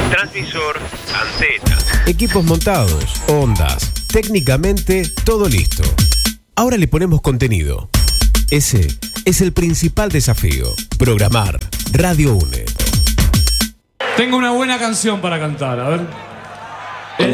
transmisor, antena. Equipos montados, ondas, técnicamente todo listo. Ahora le ponemos contenido. Ese es el principal desafío. Programar Radio UNE. Tengo una buena canción para cantar, a ver.